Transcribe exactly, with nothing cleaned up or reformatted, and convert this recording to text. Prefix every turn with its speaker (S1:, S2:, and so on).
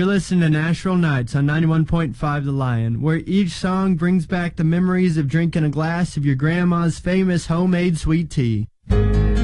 S1: You're listening to Nashville Nights on ninety-one point five The Lion, where each song brings back the memories of drinking a glass of your grandma's famous homemade sweet tea.